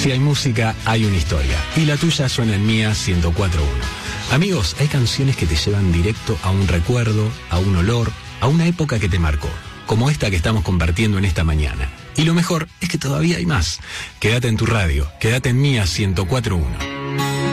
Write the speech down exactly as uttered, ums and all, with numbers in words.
Si hay música, hay una historia. Y la tuya suena en Mía ciento cuatro punto uno. Amigos, hay canciones que te llevan directo a un recuerdo, a un olor, a una época que te marcó, como esta que estamos compartiendo en esta mañana. Y lo mejor es que todavía hay más. Quédate en tu radio, quédate en Mía ciento cuatro punto uno.